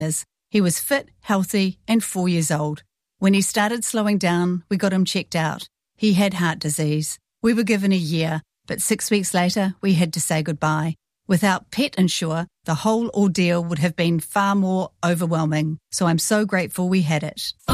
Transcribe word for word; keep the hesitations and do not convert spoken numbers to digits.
He was fit, healthy, and four years old. When he started slowing down, we got him checked out. He had heart disease. We were given a year, but six weeks later, we had to say goodbye. Without Pet Insure, the whole ordeal would have been far more overwhelming, so I'm so grateful we had it.